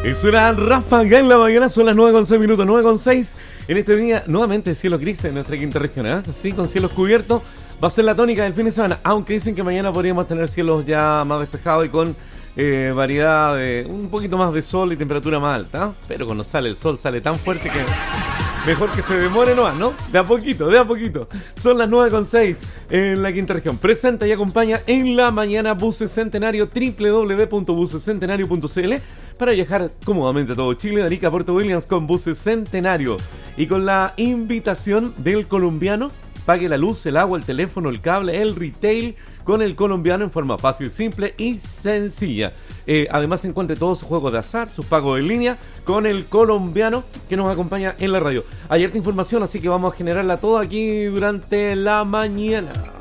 Eso era Ráfaga en la mañana, son las 9:06 minutos, 9:06. En este día, nuevamente cielo gris en nuestra quinta región, ¿eh? Sí, con cielos cubiertos. Va a ser la tónica del fin de semana, aunque dicen que mañana podríamos tener cielos ya más despejados y con variedad de un poquito más de sol y temperatura más alta, ¿eh? Pero cuando sale el sol sale tan fuerte que mejor que se demore nomás, ¿no? De a poquito, de a poquito. Son las 9:06 en la quinta región. Presenta y acompaña en la mañana Buses Centenario, www.busescentenario.cl, para viajar cómodamente a todo Chile, de Arica a Puerto Williams con Buses Centenario. Y con la invitación del colombiano, pague la luz, el agua, el teléfono, el cable, el retail con el colombiano en forma fácil, simple y sencilla. Además encuentre todos sus juegos de azar, sus pagos en línea con el colombiano que nos acompaña en la radio. Hay harta información, así que vamos a generarla toda aquí durante la mañana.